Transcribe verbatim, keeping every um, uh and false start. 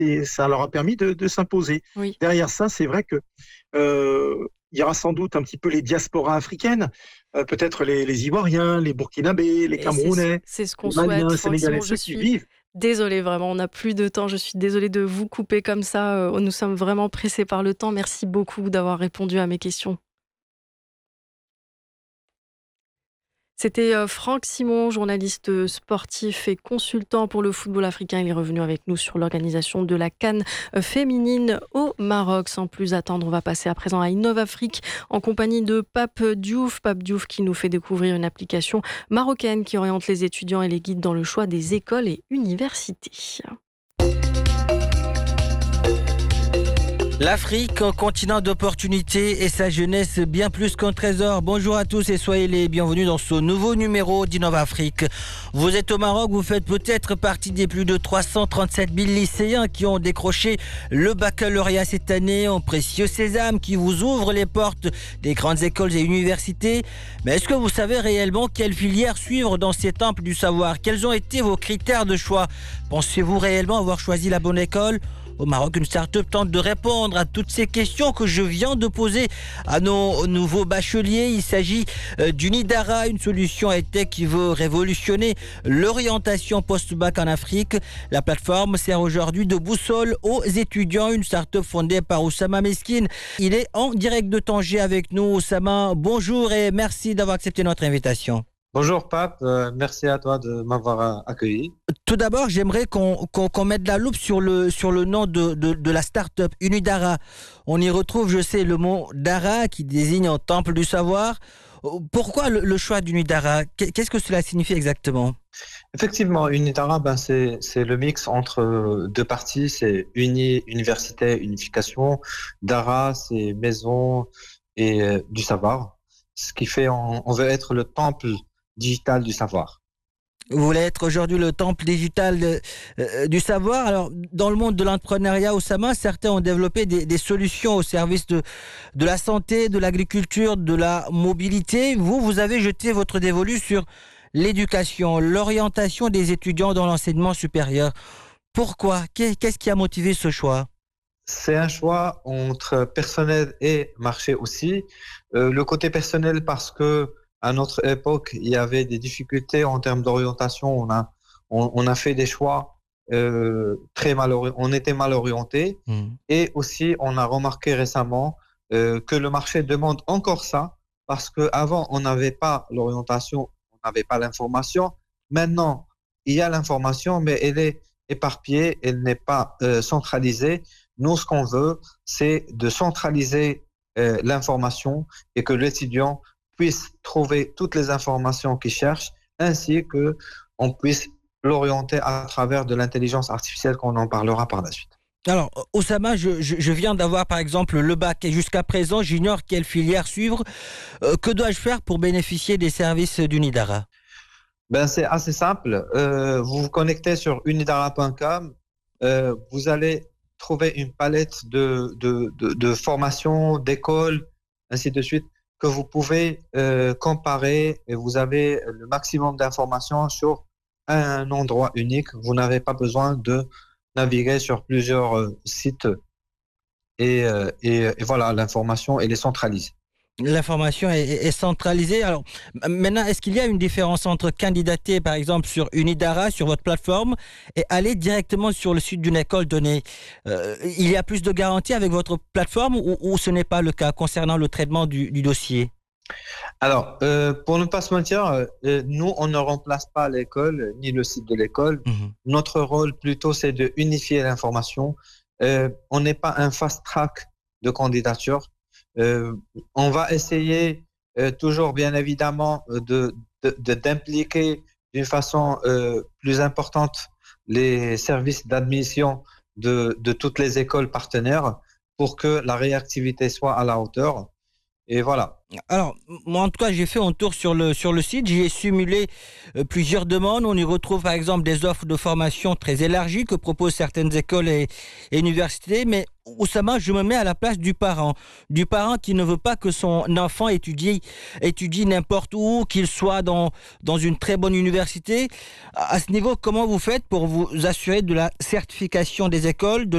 et ça leur a permis de, de s'imposer. Oui. Derrière ça, c'est vrai que euh, il y aura sans doute un petit peu les diasporas africaines, euh, peut-être les, les Ivoiriens, les Burkinabés, les Et c'est ce Camerounais, c'est ce qu'on les souhaite, Maliens, Franck Sénégalais, Simon. Je ceux qui suis vivent. désolée, vraiment, on n'a plus de temps. Je suis désolée de vous couper comme ça. Euh, Nous sommes vraiment pressés par le temps. Merci beaucoup d'avoir répondu à mes questions. C'était euh, Franck Simon, journaliste sportif et consultant pour le football africain. Il est revenu avec nous sur l'organisation de la CAN féminine au Maroc. Sans plus attendre, on va passer à présent à InnovAfrique en compagnie de Pape Diouf. Pape Diouf qui nous fait découvrir une application marocaine qui oriente les étudiants et les guide dans le choix des écoles et universités. L'Afrique, continent d'opportunités et sa jeunesse bien plus qu'un trésor. Bonjour à tous et soyez les bienvenus dans ce nouveau numéro d'InnovAfrique. Vous êtes au Maroc, vous faites peut-être partie des plus de trois cent trente-sept mille lycéens qui ont décroché le baccalauréat cette année, un précieux sésame qui vous ouvre les portes des grandes écoles et universités. Mais est-ce que vous savez réellement quelle filière suivre dans ces temples du savoir? Quels ont été vos critères de choix? Pensez-vous réellement avoir choisi la bonne école? Au Maroc, une start-up tente de répondre à toutes ces questions que je viens de poser à nos nouveaux bacheliers. Il s'agit d'Unidara, une solution high-tech qui veut révolutionner l'orientation post-bac en Afrique. La plateforme sert aujourd'hui de boussole aux étudiants, une start-up fondée par Oussama Meskine. Il est en direct de Tanger avec nous. Oussama, bonjour et merci d'avoir accepté notre invitation. Bonjour Pape, euh, merci à toi de m'avoir accueilli. Tout d'abord, j'aimerais qu'on qu'on, qu'on mette la loupe sur le, sur le nom de, de, de la start-up Unidara. On y retrouve, je sais, le mot Dara qui désigne un temple du savoir. Pourquoi le, le choix d'Unidara? Qu'est-ce que cela signifie exactement? Effectivement, Unidara, ben c'est, c'est le mix entre deux parties. C'est uni, université, unification. Dara, c'est maison et euh, du savoir. Ce qui fait, on, on veut être le temple digital du savoir. Vous voulez être aujourd'hui le temple digital de, euh, du savoir. Alors, dans le monde de l'entrepreneuriat, Oussama, certains ont développé des, des solutions au service de, de la santé, de l'agriculture, de la mobilité. Vous, vous avez jeté votre dévolu sur l'éducation, l'orientation des étudiants dans l'enseignement supérieur. Pourquoi? Qu'est-ce qui a motivé ce choix? C'est un choix entre personnel et marché aussi. Euh, le côté personnel parce que à notre époque, il y avait des difficultés en termes d'orientation. On a, on, on a fait des choix euh, très mal orientés. On était mal orientés. Mmh. Et aussi, on a remarqué récemment euh, que le marché demande encore ça parce qu'avant, on n'avait pas l'orientation, on n'avait pas l'information. Maintenant, il y a l'information, mais elle est éparpillée, elle n'est pas euh, centralisée. Nous, ce qu'on veut, c'est de centraliser euh, l'information et que l'étudiant puisse trouver toutes les informations qu'il cherche, ainsi qu'on puisse l'orienter à travers de l'intelligence artificielle, qu'on en parlera par la suite. Alors, Oussama, je, je, je viens d'avoir par exemple le bac et jusqu'à présent, j'ignore quelle filière suivre. Euh, que dois-je faire pour bénéficier des services d'Unidara? Ben, c'est assez simple. Euh, vous vous connectez sur unidara point com, euh, vous allez trouver une palette de, de, de, de formations, d'écoles, ainsi de suite, que vous pouvez euh, comparer et vous avez le maximum d'informations sur un endroit unique. Vous n'avez pas besoin de naviguer sur plusieurs euh, sites et, euh, et, et voilà, l'information, elle est centralisée. L'information est, est centralisée. Alors, maintenant, est-ce qu'il y a une différence entre candidater, par exemple, sur Unidara, sur votre plateforme, et aller directement sur le site d'une école donnée? euh, Il y a plus de garanties avec votre plateforme ou, ou ce n'est pas le cas concernant le traitement du, du dossier? Alors, euh, pour ne pas se mentir, euh, nous, on ne remplace pas l'école ni le site de l'école. Mmh. Notre rôle, plutôt, c'est de unifier l'information. Euh, on n'est pas un fast-track de candidature. Euh, on va essayer euh, toujours, bien évidemment, de, de, de, d'impliquer d'une façon euh, plus importante les services d'admission de, de toutes les écoles partenaires pour que la réactivité soit à la hauteur. Et voilà. Alors, moi en tout cas, j'ai fait un tour sur le, sur le site, j'y ai simulé euh, plusieurs demandes. On y retrouve par exemple des offres de formation très élargies que proposent certaines écoles et, et universités. Mais Oussama, je me mets à la place du parent. Du parent qui ne veut pas que son enfant étudie, étudie n'importe où, qu'il soit dans, dans une très bonne université. À ce niveau, comment vous faites pour vous assurer de la certification des écoles, de